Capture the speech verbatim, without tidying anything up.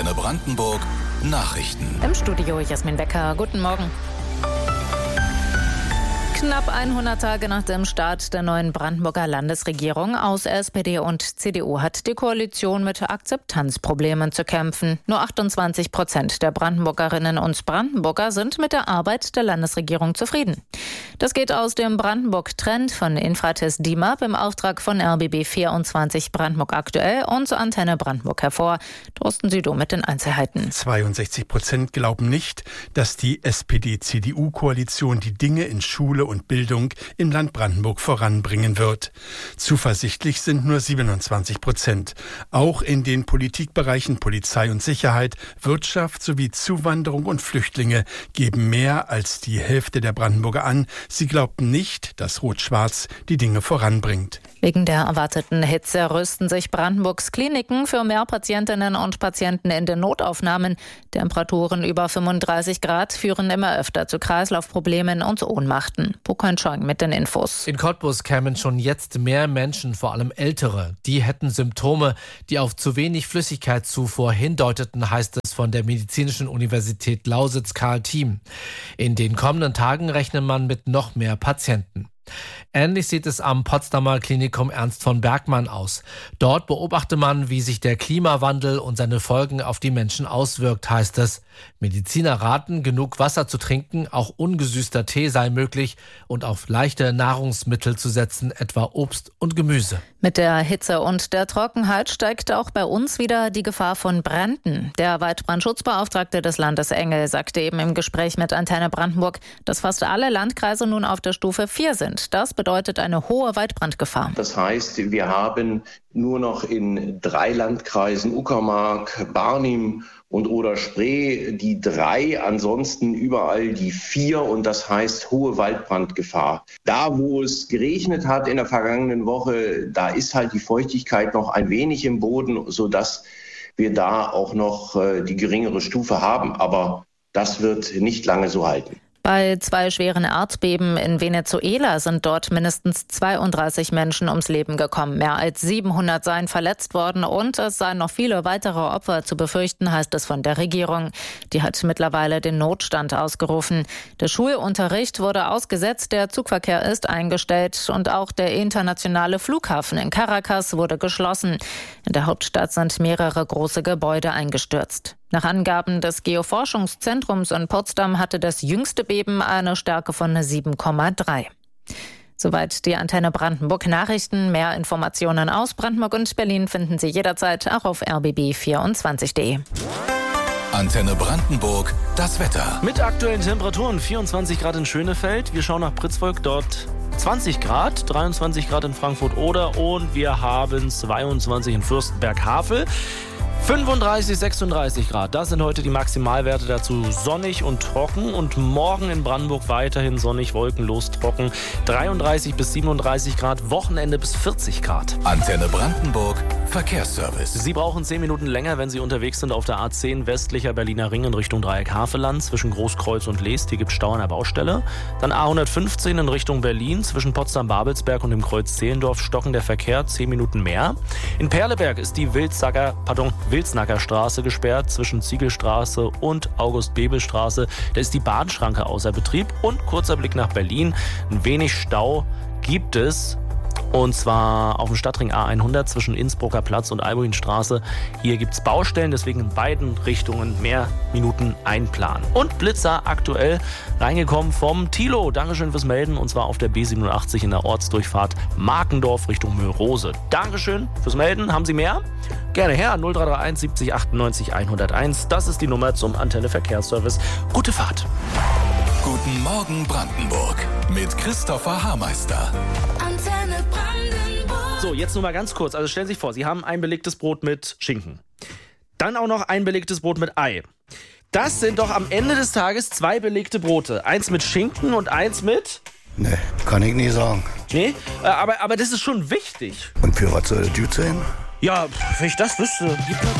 Antenne Brandenburg Nachrichten. Im Studio Jasmin Becker. Guten Morgen. Knapp hundert Tage nach dem Start der neuen Brandenburger Landesregierung aus S P D und C D U hat die Koalition mit Akzeptanzproblemen zu kämpfen. Nur achtundzwanzig Prozent der Brandenburgerinnen und Brandenburger sind mit der Arbeit der Landesregierung zufrieden. Das geht aus dem Brandenburg-Trend von Infratest D I M A P im Auftrag von R B B vierundzwanzig Brandenburg aktuell und Antenne Brandenburg hervor. Thorsten Südow mit den Einzelheiten. zweiundsechzig Prozent glauben nicht, dass die S P D C D U-Koalition die Dinge in Schule und Bildung im Land Brandenburg voranbringen wird. Zuversichtlich sind nur siebenundzwanzig Prozent. Auch in den Politikbereichen Polizei und Sicherheit, Wirtschaft sowie Zuwanderung und Flüchtlinge geben mehr als die Hälfte der Brandenburger an, sie glaubten nicht, dass Rot-Schwarz die Dinge voranbringt. Wegen der erwarteten Hitze rüsten sich Brandenburgs Kliniken für mehr Patientinnen und Patienten in den Notaufnahmen. Temperaturen über fünfunddreißig Grad führen immer öfter zu Kreislaufproblemen und Ohnmachten. Pukan Chong mit den Infos. In Cottbus kämen schon jetzt mehr Menschen, vor allem Ältere. Die hätten Symptome, die auf zu wenig Flüssigkeitszufuhr hindeuteten, heißt es von der Medizinischen Universität Lausitz Karl Thiem. In den kommenden Tagen rechnet man mit noch mehr Patienten. Ähnlich sieht es am Potsdamer Klinikum Ernst von Bergmann aus. Dort beobachte man, wie sich der Klimawandel und seine Folgen auf die Menschen auswirkt, heißt es. Mediziner raten, genug Wasser zu trinken, auch ungesüßter Tee sei möglich und auf leichte Nahrungsmittel zu setzen, etwa Obst und Gemüse. Mit der Hitze und der Trockenheit steigt auch bei uns wieder die Gefahr von Bränden. Der Waldbrandschutzbeauftragte des Landes Engel sagte eben im Gespräch mit Antenne Brandenburg, dass fast alle Landkreise nun auf der Stufe vier sind. Das bedeutet eine hohe Waldbrandgefahr. Das heißt, wir haben nur noch in drei Landkreisen, Uckermark, Barnim und Oder-Spree, die drei, ansonsten überall die vier und das heißt hohe Waldbrandgefahr. Da, wo es geregnet hat in der vergangenen Woche, da ist halt die Feuchtigkeit noch ein wenig im Boden, sodass wir da auch noch äh, die geringere Stufe haben, aber das wird nicht lange so halten. Bei zwei schweren Erdbeben in Venezuela sind dort mindestens zweiunddreißig Menschen ums Leben gekommen. Mehr als siebenhundert seien verletzt worden und es seien noch viele weitere Opfer zu befürchten, heißt es von der Regierung. Die hat mittlerweile den Notstand ausgerufen. Der Schulunterricht wurde ausgesetzt, der Zugverkehr ist eingestellt und auch der internationale Flughafen in Caracas wurde geschlossen. In der Hauptstadt sind mehrere große Gebäude eingestürzt. Nach Angaben des Geoforschungszentrums in Potsdam hatte das jüngste Beben eine Stärke von sieben Komma drei. Soweit die Antenne Brandenburg Nachrichten. Mehr Informationen aus Brandenburg und Berlin finden Sie jederzeit auch auf r b b vierundzwanzig punkt d e. Antenne Brandenburg, das Wetter. Mit aktuellen Temperaturen vierundzwanzig Grad in Schönefeld. Wir schauen nach Pritzvolk, dort zwanzig Grad, dreiundzwanzig Grad in Frankfurt-Oder und wir haben zweiundzwanzig in Fürstenberg-Havel. fünfunddreißig, sechsunddreißig Grad, das sind heute die Maximalwerte, dazu sonnig und trocken und morgen in Brandenburg weiterhin sonnig, wolkenlos, trocken, dreiunddreißig bis siebenunddreißig Grad, Wochenende bis vierzig Grad. Antenne Brandenburg, Verkehrsservice. Sie brauchen zehn Minuten länger, wenn Sie unterwegs sind auf der A zehn westlicher Berliner Ring in Richtung Dreieck-Havelland zwischen Großkreuz und Leest, hier gibt es Stau an der Baustelle. Dann A hundertfünfzehn in Richtung Berlin zwischen Potsdam-Babelsberg und dem Kreuz Zehlendorf stocken der Verkehr zehn Minuten mehr. In Perleberg ist die Wilsacker, pardon, Wilsnacker Straße gesperrt zwischen Ziegelstraße und August-Bebel-Straße. Da ist die Bahnschranke außer Betrieb. Und kurzer Blick nach Berlin. Ein wenig Stau gibt es. Und zwar auf dem Stadtring A hundert zwischen Innsbrucker Platz und Albuinstraße. Hier gibt es Baustellen, deswegen in beiden Richtungen mehr Minuten einplanen. Und Blitzer aktuell reingekommen vom Thilo. Dankeschön fürs Melden. Und zwar auf der B siebenundachtzig in der Ortsdurchfahrt Markendorf Richtung Mörose. Dankeschön fürs Melden. Haben Sie mehr? Gerne her. null drei drei eins siebzig achtundneunzig hunderteins. Das ist die Nummer zum Antenne Verkehrsservice. Gute Fahrt. Guten Morgen Brandenburg mit Christopher Haarmeister. Antenne Brandenburg. So, jetzt nur mal ganz kurz. Also stellen Sie sich vor, Sie haben ein belegtes Brot mit Schinken. Dann auch noch ein belegtes Brot mit Ei. Das sind doch am Ende des Tages zwei belegte Brote. Eins mit Schinken und eins mit... Nee, kann ich nie sagen. Nee, äh, aber, aber das ist schon wichtig. Und für was soll das gut sein? Ja, wenn ich das wüsste.